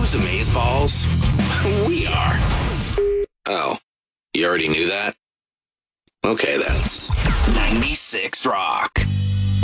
Who's Amazeballs? We are. Oh, you already knew that? Okay then. 96 Rock.